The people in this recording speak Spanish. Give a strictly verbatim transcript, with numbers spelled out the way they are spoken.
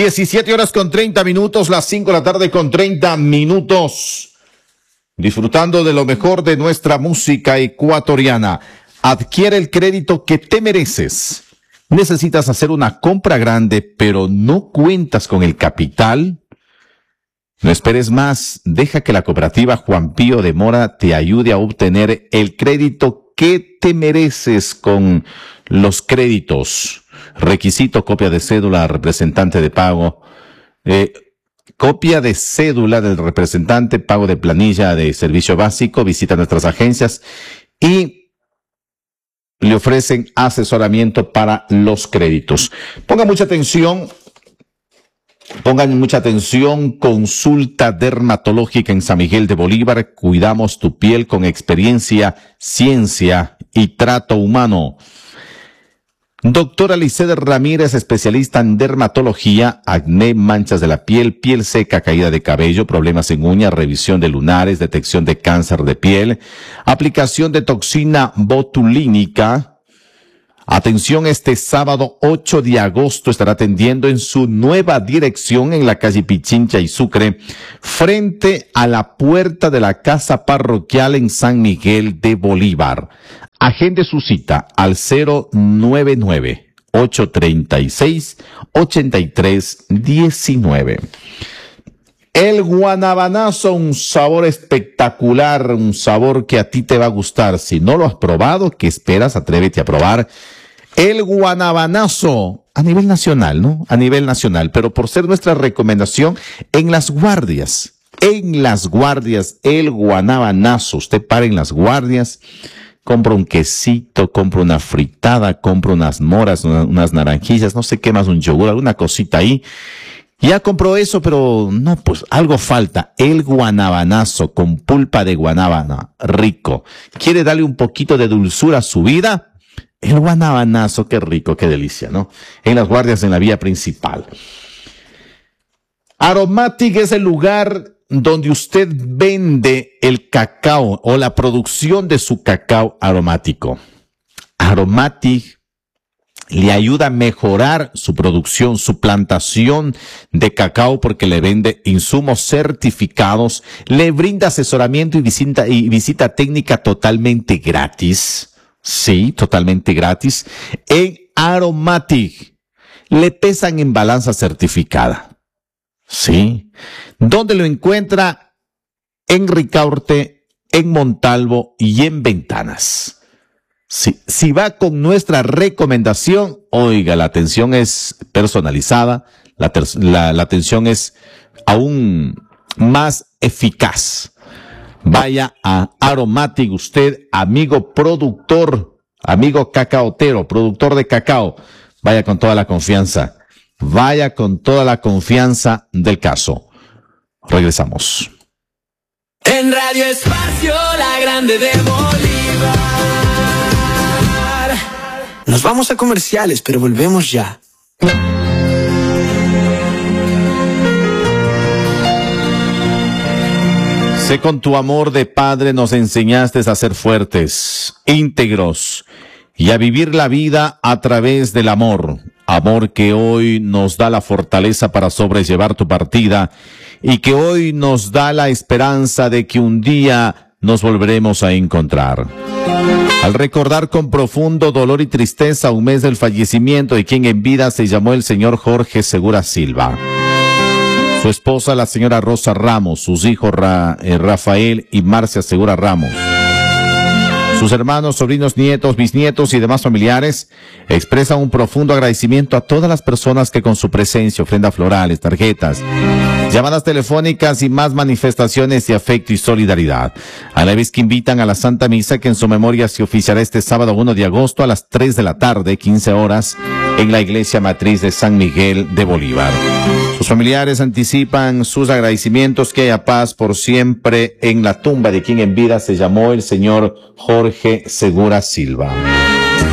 diecisiete horas con treinta minutos, las cinco de la tarde con treinta minutos. Disfrutando de lo mejor de nuestra música ecuatoriana. Adquiere el crédito que te mereces. ¿Necesitas hacer una compra grande, pero no cuentas con el capital? No esperes más. Deja que la cooperativa Juan Pío de Mora te ayude a obtener el crédito que te mereces con los créditos. Requisito: copia de cédula, representante de pago, eh, copia de cédula del representante, pago de planilla de servicio básico, visita nuestras agencias y le ofrecen asesoramiento para los créditos. Ponga mucha atención, pongan mucha atención, consulta dermatológica en San Miguel de Bolívar. Cuidamos tu piel con experiencia, ciencia y trato humano. Doctora Lisset Ramírez, especialista en dermatología, acné, manchas de la piel, piel seca, caída de cabello, problemas en uñas, revisión de lunares, detección de cáncer de piel, aplicación de toxina botulínica. Atención, este sábado ocho de agosto estará atendiendo en su nueva dirección en la calle Pichincha y Sucre, frente a la puerta de la casa parroquial en San Miguel de Bolívar. Agende su cita al cero nueve nueve, ocho tres seis, ocho tres uno nueve. El guanabanazo, un sabor espectacular, un sabor que a ti te va a gustar. Si no lo has probado, ¿qué esperas? Atrévete a probar el guanabanazo a nivel nacional, ¿no? A nivel nacional, pero por ser nuestra recomendación en Las Guardias. En Las Guardias, el guanabanazo. Usted para en Las Guardias, compra un quesito, compra una fritada, compra unas moras, unas, unas naranjillas, no sé qué más, un yogur, alguna cosita ahí. Ya compró eso, pero no, pues algo falta. El guanabanazo con pulpa de guanábana, rico. ¿Quiere darle un poquito de dulzura a su vida? El guanabanazo, qué rico, qué delicia, ¿no? En Las Guardias, en la vía principal. Aromatic es el lugar donde usted vende el cacao o la producción de su cacao aromático. Aromatic le ayuda a mejorar su producción, su plantación de cacao, porque le vende insumos certificados, le brinda asesoramiento y visita, y visita técnica totalmente gratis. Sí, totalmente gratis. En Aromatic le pesan en balanza certificada. Sí. ¿Dónde lo encuentra? En Ricaurte, en Montalvo y en Ventanas. Si, si va con nuestra recomendación, oiga, la atención es personalizada, la, ter, la, la atención es aún más eficaz. Vaya a Aromatic, usted, amigo productor, amigo cacaotero, productor de cacao, vaya con toda la confianza. Vaya con toda la confianza del caso. Regresamos. En Radio Espacio, la grande de Bolívar. Nos vamos a comerciales, pero volvemos ya. Sé con tu amor de padre nos enseñaste a ser fuertes, íntegros y a vivir la vida a través del amor. Amor que hoy nos da la fortaleza para sobrellevar tu partida y que hoy nos da la esperanza de que un día nos volveremos a encontrar. Al recordar con profundo dolor y tristeza un mes del fallecimiento de quien en vida se llamó el señor Jorge Segura Silva, su esposa la señora Rosa Ramos, sus hijos Ra, eh, Rafael y Marcia Segura Ramos, sus hermanos, sobrinos, nietos, bisnietos y demás familiares expresan un profundo agradecimiento a todas las personas que con su presencia, ofrendas florales, tarjetas, llamadas telefónicas y más manifestaciones de afecto y solidaridad, a la vez que invitan a la Santa Misa que en su memoria se oficiará este sábado uno de agosto a las tres de la tarde, quince horas, en la Iglesia Matriz de San Miguel de Bolívar. Sus familiares anticipan sus agradecimientos, que haya paz por siempre en la tumba de quien en vida se llamó el señor Jorge Segura Silva.